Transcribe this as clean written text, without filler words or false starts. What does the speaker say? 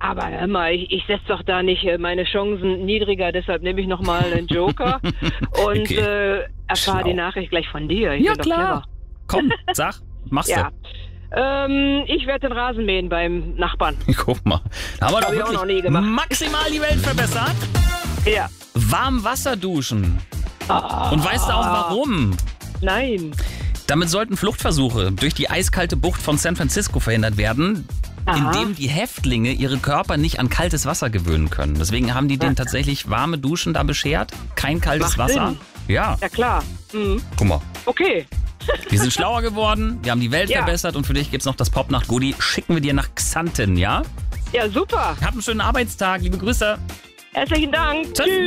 Aber hör mal, ich setze doch da nicht meine Chancen niedriger, deshalb nehme ich nochmal einen Joker und Okay. erfahre die Schlau. Nachricht gleich von dir. Ich Ja, bin doch klar. Komm, sag, machst clever. du. Ja. Ich werde den Rasen mähen beim Nachbarn. Guck mal. Da haben wir doch Hab ich auch noch nie wirklich gemacht. maximal die Welt verbessert. Ja. Warm Wasser duschen. Und weißt du auch warum? Nein. Damit sollten Fluchtversuche durch die eiskalte Bucht von San Francisco verhindert werden, Aha. indem die Häftlinge ihre Körper nicht an kaltes Wasser gewöhnen können. Deswegen haben die denen tatsächlich warme Duschen da beschert. Kein kaltes Macht Wasser. Sinn. Ja, Ja klar. Mhm. guck mal. Okay. Wir sind schlauer geworden, wir haben die Welt Ja. verbessert und für dich gibt's noch das Popnacht-Goodie. Schicken wir dir nach Xanten, ja? Ja, super. Hab einen schönen Arbeitstag, liebe Grüße. Herzlichen Dank. Tschüss. Tschüss.